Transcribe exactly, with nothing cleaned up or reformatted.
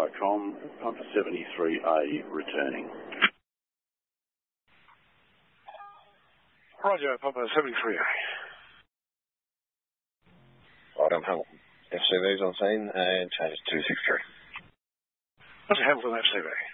Viacom, Pump seventy-three A returning. Roger, Pump seventy-three A. Right, I'm Hamilton. F C V's on scene and change two six three. Roger, Hamilton F C V.